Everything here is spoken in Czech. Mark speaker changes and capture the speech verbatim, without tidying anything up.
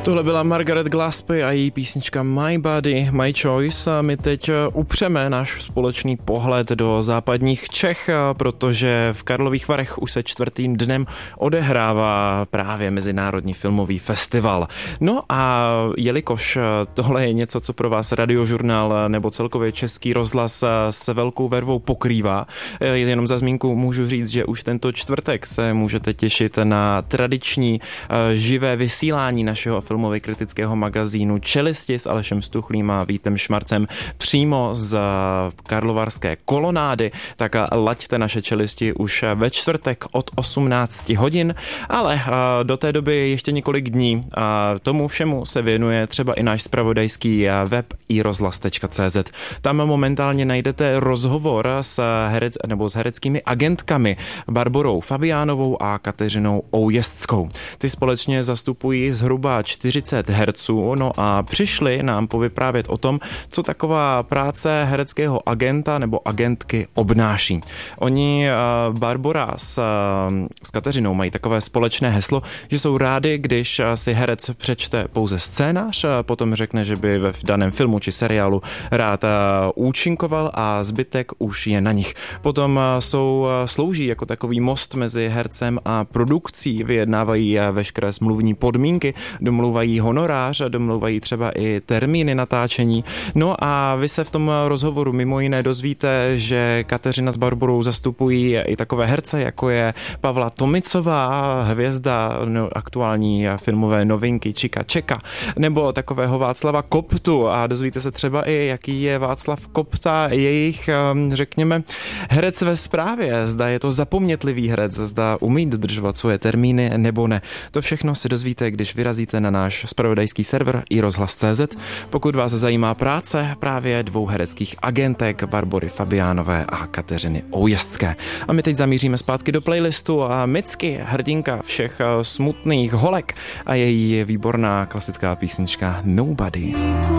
Speaker 1: Tohle byla Margaret Gillespie a její písnička My Body, My Choice. A my teď upřeme náš společný pohled do západních Čech, protože v Karlových Varech už se čtvrtým dnem odehrává právě Mezinárodní filmový festival. No a jelikož tohle je něco, co pro vás Radiožurnál nebo celkově Český rozhlas se velkou vervou pokrývá, jenom za zmínku můžu říct, že už tento čtvrtek se můžete těšit na tradiční živé vysílání našeho filmově kritického magazínu Čelisti s Alešem Stuchlým a Vítem Šmarcem přímo z karlovarské kolonády, tak laďte naše Čelisti už ve čtvrtek od osmnáct hodin, ale do té doby ještě několik dní a tomu všemu se věnuje třeba i náš zpravodajský web i rozhlas tečka cé zet. Tam momentálně najdete rozhovor s herec, nebo s hereckými agentkami Barborou Fabiánovou a Kateřinou Oujezdskou. Ty společně zastupují zhruba čtyřicet herců, no a přišli nám povyprávět o tom, co taková práce hereckého agenta nebo agentky obnáší. Oni, Barbora s, s Kateřinou, mají takové společné heslo, že jsou rádi, když si herec přečte pouze scénář, potom řekne, že by ve daném filmu či seriálu rád účinkoval a zbytek už je na nich. Potom jsou, slouží jako takový most mezi hercem a produkcí, vyjednávají veškeré smluvní podmínky, domluvají honorář a domluvají třeba i termíny natáčení. No a vy se v tom rozhovoru mimo jiné dozvíte, že Kateřina s Barborou zastupují i takové herce, jako je Pavla Tomicová, hvězda no, aktuální filmové novinky Čika Čeka, nebo takového Václava Koptu a dozvíte se třeba i, jaký je Václav Kopta, jejich, řekněme, herec ve správě, zda je to zapomnětlivý herec, zda umí dodržovat svoje termíny nebo ne. To všechno si dozvíte, když vyrazíte na náš zpravodajský server i rozhlas tečka cé zet. Pokud vás zajímá práce právě dvou hereckých agentek Barbory Fabiánové a Kateřiny Oujezdské. A my teď zamíříme zpátky do playlistu a Micky, hrdinka všech smutných holek a její výborná klasická písnička Nobody.